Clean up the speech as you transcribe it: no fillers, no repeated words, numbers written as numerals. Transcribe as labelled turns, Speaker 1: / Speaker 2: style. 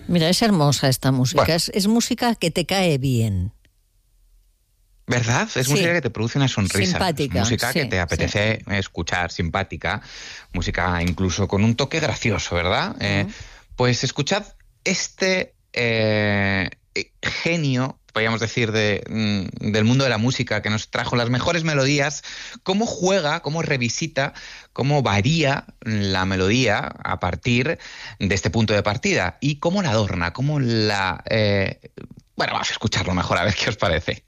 Speaker 1: Mira, es hermosa esta música,
Speaker 2: Bueno,
Speaker 1: es música que te cae bien.
Speaker 2: ¿verdad? Es música que te produce una sonrisa, es
Speaker 1: Simpática,
Speaker 2: música que
Speaker 1: sí,
Speaker 2: te
Speaker 1: sí.
Speaker 2: apetece escuchar, simpática, música incluso con un toque gracioso, ¿verdad?
Speaker 1: Mm.
Speaker 2: Pues escuchad este genio, podríamos decir, del mundo de la música, que nos trajo las mejores melodías, cómo juega, cómo revisita, cómo varía la melodía a partir de este punto de partida y cómo la adorna, cómo la... Bueno, vamos a escucharlo mejor a ver qué os parece.